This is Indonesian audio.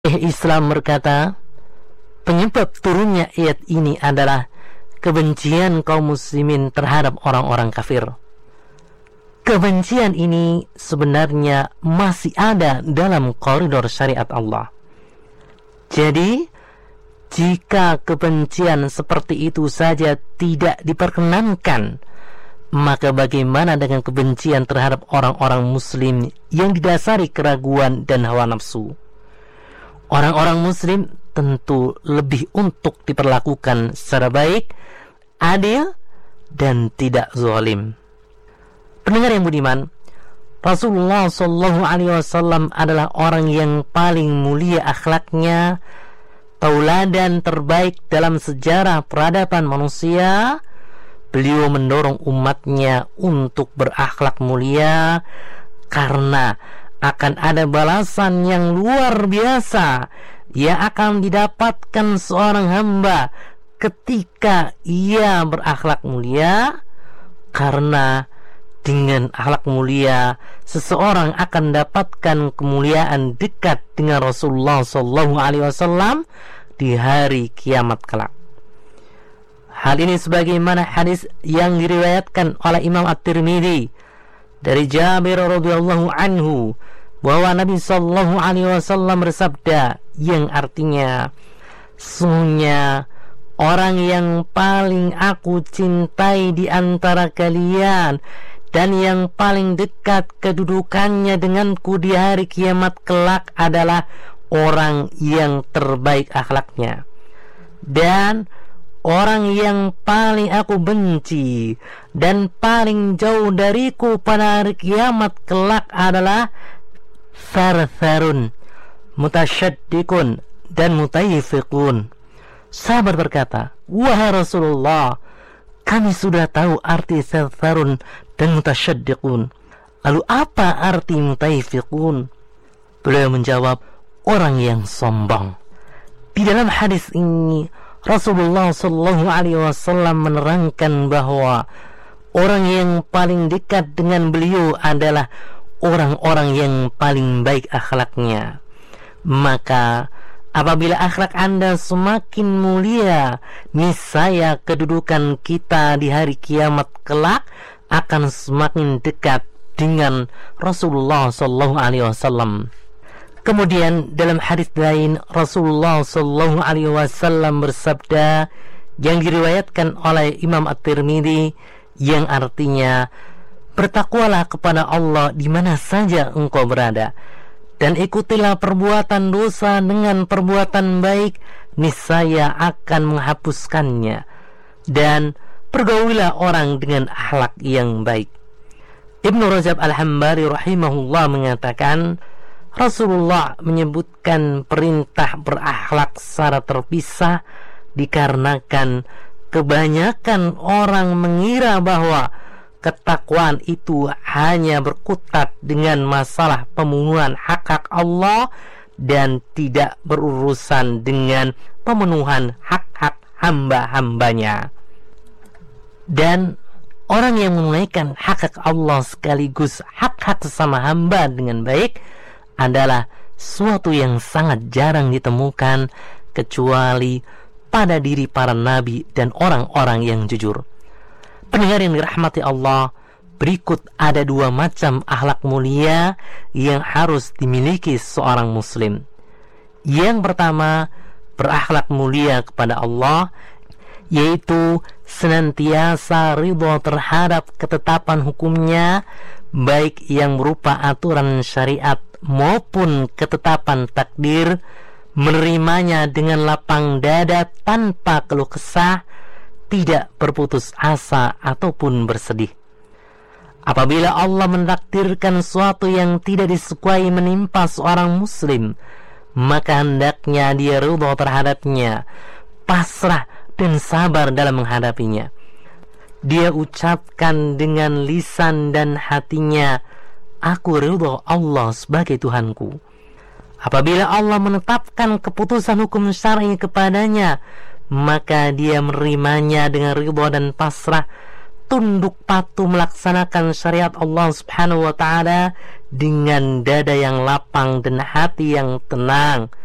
Islam berkata, penyebab turunnya ayat ini adalah kebencian kaum muslimin terhadap orang-orang kafir. Kebencian ini sebenarnya masih ada dalam koridor syariat Allah. Jadi, jika kebencian seperti itu saja tidak diperkenankan, maka bagaimana dengan kebencian terhadap orang-orang muslim yang didasari keraguan dan hawa nafsu? Orang-orang muslim tentu lebih untuk diperlakukan secara baik, adil, dan tidak zalim. Pendengar yang budiman, Rasulullah SAW adalah orang yang paling mulia akhlaknya, tauladan terbaik dalam sejarah peradaban manusia. Beliau mendorong umatnya untuk berakhlak mulia karena akan ada balasan yang luar biasa yang akan didapatkan seorang hamba ketika ia berakhlak mulia. Karena dengan akhlak mulia seseorang akan dapatkan kemuliaan dekat dengan Rasulullah SAW di hari kiamat kelak. Hal ini sebagaimana hadis yang diriwayatkan oleh Imam At-Tirmidzi dari Jabir radhiyallahu anhu bahwa Nabi sallallahu alaihi wasallam bersabda, yang artinya, sesungguhnya orang yang paling aku cintai di antara kalian dan yang paling dekat kedudukannya denganku di hari kiamat kelak adalah orang yang terbaik akhlaknya, dan orang yang paling aku benci dan paling jauh dariku pada hari kiamat kelak adalah Thartharun, Mutasyaddikun, dan Mutayfiqun. Sahabat berkata, wahai Rasulullah, kami sudah tahu arti Thartharun dan Mutasyaddiqun. Lalu apa arti Mutayfiqun? Beliau menjawab, orang yang sombong. Di dalam hadis ini Rasulullah SAW menerangkan bahwa orang yang paling dekat dengan beliau adalah orang-orang yang paling baik akhlaknya. Maka apabila akhlak Anda semakin mulia, niscaya kedudukan kita di hari kiamat kelak akan semakin dekat dengan Rasulullah SAW. Kemudian dalam hadis lain Rasulullah SAW bersabda yang diriwayatkan oleh Imam At-Tirmidzi yang artinya, bertakwalah kepada Allah di mana saja engkau berada, dan ikutilah perbuatan dosa dengan perbuatan baik, niscaya akan menghapuskannya, dan pergaulilah orang dengan akhlak yang baik. Ibnu Rajab Al-Hambari rahimahullah mengatakan, Rasulullah menyebutkan perintah berakhlak secara terpisah dikarenakan kebanyakan orang mengira bahwa ketakwaan itu hanya berkutat dengan masalah pemenuhan hak-hak Allah dan tidak berurusan dengan pemenuhan hak-hak hamba-hambanya. Dan orang yang menunaikan hak-hak Allah sekaligus hak-hak sesama hamba dengan baik adalah suatu yang sangat jarang ditemukan kecuali pada diri para nabi dan orang-orang yang jujur. Pendengar yang dirahmati Allah, berikut ada dua macam akhlak mulia yang harus dimiliki seorang muslim. Yang pertama, berakhlak mulia kepada Allah, yaitu senantiasa ridho terhadap ketetapan hukumnya, baik yang berupa aturan syariat maupun ketetapan takdir, menerimanya dengan lapang dada tanpa keluh kesah, tidak berputus asa ataupun bersedih. Apabila Allah mentakdirkan sesuatu yang tidak disukai menimpa seorang muslim, maka hendaknya dia ridha terhadapnya, pasrah dan sabar dalam menghadapinya. Dia ucapkan dengan lisan dan hatinya, aku ridha Allah sebagai Tuhanku. Apabila Allah menetapkan keputusan hukum syar'i kepadanya, maka dia menerimanya dengan ridha dan pasrah, tunduk patuh melaksanakan syariat Allah Subhanahu wa ta'ala dengan dada yang lapang dan hati yang tenang.